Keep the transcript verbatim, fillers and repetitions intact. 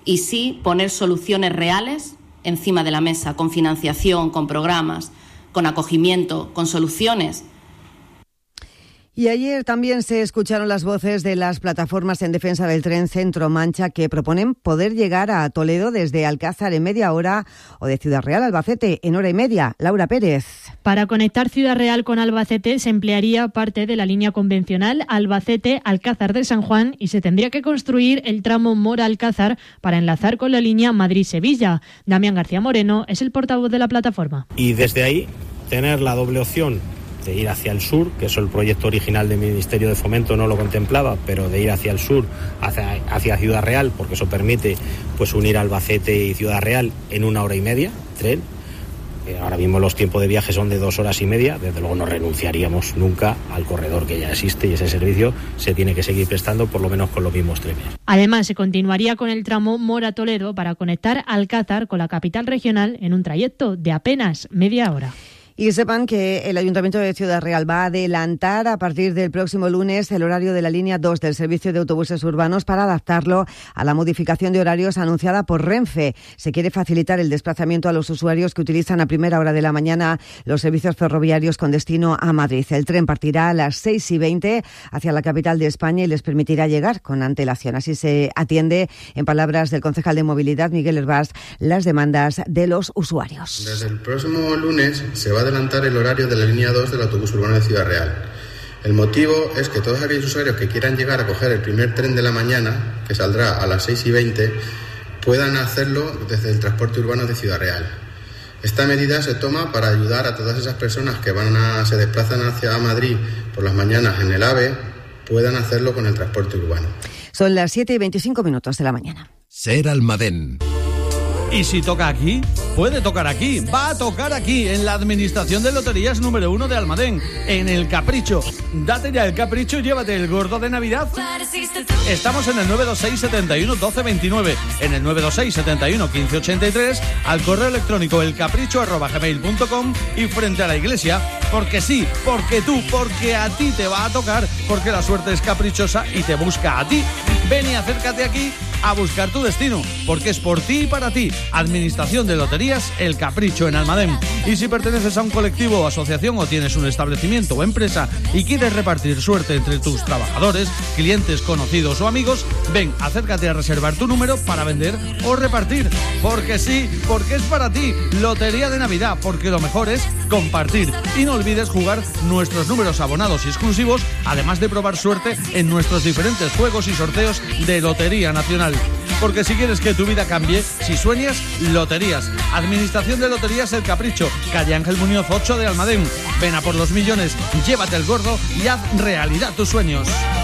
y sí poner soluciones reales encima de la mesa, con financiación, con programas, con acogimiento, con soluciones. Y ayer también se escucharon las voces de las plataformas en defensa del tren Centro-Mancha que proponen poder llegar a Toledo desde Alcázar en media hora o de Ciudad Real a Albacete en hora y media. Laura Pérez. Para conectar Ciudad Real con Albacete se emplearía parte de la línea convencional Albacete-Alcázar de San Juan y se tendría que construir el tramo Mora-Alcázar para enlazar con la línea Madrid-Sevilla. Damián García Moreno es el portavoz de la plataforma. Y desde ahí tener la doble opción de ir hacia el sur, que eso el proyecto original del Ministerio de Fomento no lo contemplaba, pero de ir hacia el sur, hacia, hacia Ciudad Real, porque eso permite pues unir Albacete y Ciudad Real en una hora y media, tren. Eh, ahora mismo los tiempos de viaje son de dos horas y media, desde luego no renunciaríamos nunca al corredor que ya existe y ese servicio se tiene que seguir prestando por lo menos con los mismos trenes. Además, se continuaría con el tramo Mora-Toledo para conectar Alcázar con la capital regional en un trayecto de apenas media hora. Y sepan que el Ayuntamiento de Ciudad Real va a adelantar a partir del próximo lunes el horario de la línea dos del servicio de autobuses urbanos para adaptarlo a la modificación de horarios anunciada por Renfe. Se quiere facilitar el desplazamiento a los usuarios que utilizan a primera hora de la mañana los servicios ferroviarios con destino a Madrid. El tren partirá a las seis y veinte hacia la capital de España y les permitirá llegar con antelación. Así se atiende, en palabras del concejal de Movilidad, Miguel Hervás, las demandas de los usuarios. Desde el próximo lunes se va a adelantar el horario de la línea dos del autobús urbano de Ciudad Real. El motivo es que todos aquellos usuarios que quieran llegar a coger el primer tren de la mañana, que saldrá a las seis y veinte, puedan hacerlo desde el transporte urbano de Ciudad Real. Esta medida se toma para ayudar a todas esas personas que van a, se desplazan hacia Madrid por las mañanas en el AVE, puedan hacerlo con el transporte urbano. Son las siete y veinticinco minutos de la mañana. Ser Almadén. ¿Y si toca aquí? Puede tocar aquí, va a tocar aquí, en la Administración de Loterías número uno de Almadén, en El Capricho. Date ya el capricho y llévate el gordo de Navidad. Estamos en el nueve dos seis, setenta y uno, doce veintinueve, en el nueve dos seis, setenta y uno, quince ochenta y tres, al correo electrónico elcapricho arroba gmail punto com y frente a la iglesia, porque sí, porque tú, porque a ti te va a tocar, porque la suerte es caprichosa y te busca a ti. Ven y acércate aquí a buscar tu destino, porque es por ti y para ti. Administración de Loterías El Capricho en Almadén. Y si perteneces a un colectivo o asociación o tienes un establecimiento o empresa y quieres repartir suerte entre tus trabajadores, clientes, conocidos o amigos, ven, acércate a reservar tu número para vender o repartir. Porque sí, porque es para ti. Lotería de Navidad, porque lo mejor es compartir. Y no olvides jugar nuestros números abonados y exclusivos, además de probar suerte en nuestros diferentes juegos y sorteos de Lotería Nacional. Porque si quieres que tu vida cambie, si sueñas, loterías. Administración de Loterías El Capricho, calle Ángel Muñoz ocho de Almadén. Ven a por los millones, llévate el gordo y haz realidad tus sueños.